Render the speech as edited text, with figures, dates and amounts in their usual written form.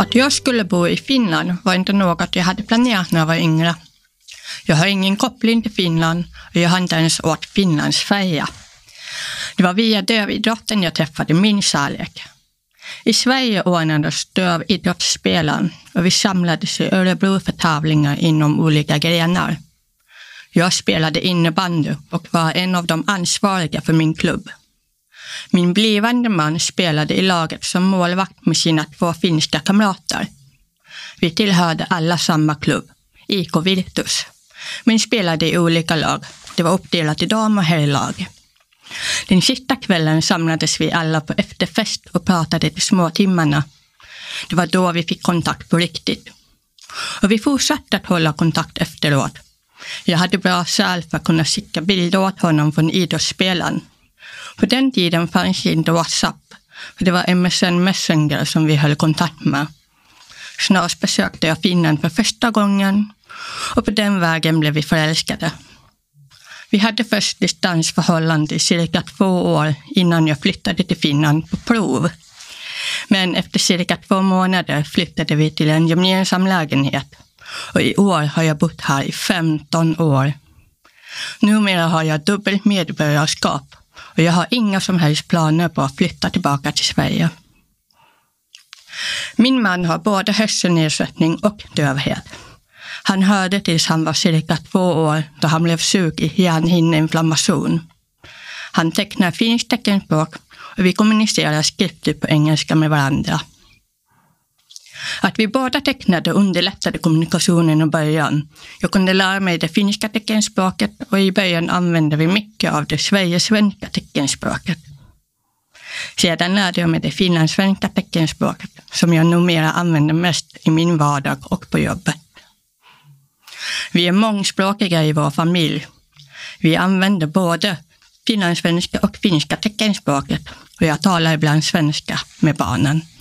Att jag skulle bo i Finland var inte något jag hade planerat när jag var yngre. Jag har ingen koppling till Finland och jag har inte ens åt Finlandsfärja. Det var via dövidrotten jag träffade min kärlek. I Sverige ordnades dövidrottsspelen och vi samlades i Örebro för tävlingar inom olika grenar. Jag spelade innebandy och var en av de ansvariga för min klubb. Min blivande man spelade i laget som målvakt med sina 2 finska kamrater. Vi tillhörde alla samma klubb, IK Virtus, men spelade i olika lag. Det var uppdelat i dam- och herrlag. Den sista kvällen samlades vi alla på efterfest och pratade till små timmarna. Det var då vi fick kontakt på riktigt. Och vi fortsatte att hålla kontakt efteråt. Jag hade bra säl för att kunna skicka bilder åt honom från idrottsspelen. På den tiden fanns inte WhatsApp, för det var MSN Messenger som vi höll kontakt med. Snart besökte jag Finland för första gången och på den vägen blev vi förälskade. Vi hade först distansförhållande i cirka 2 år innan jag flyttade till Finland på prov. Men efter cirka 2 månader flyttade vi till en gemensam lägenhet. Och i år har jag bott här i 15 år. Numera har jag dubbelt medborgarskap och jag har inga som helst planer på att flytta tillbaka till Sverige. Min man har både hörselnedsättning och dövhet. Han hörde tills han var cirka 2 år då han blev sjuk i hjärnhinneinflammation. Han tecknar finskt teckenspråk och vi kommunicerar skriftligt på engelska med varandra. Att vi båda tecknade underlättade kommunikationen i början. Jag kunde lära mig det finska teckenspråket och i början använde vi mycket av det sverigesvenska teckenspråket. Sedan lärde jag mig det finlandssvenska teckenspråket som jag numera använder mest i min vardag och på jobbet. Vi är mångspråkiga i vår familj. Vi använder både finlandssvenska och finska teckenspråket och jag talar ibland svenska med barnen.